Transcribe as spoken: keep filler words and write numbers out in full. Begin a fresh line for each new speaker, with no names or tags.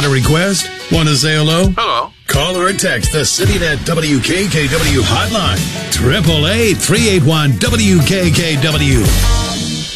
Got a request? Want to say hello?
Hello.
Call or text the CityNet W K K W hotline. triple eight, three eight one, W K K W.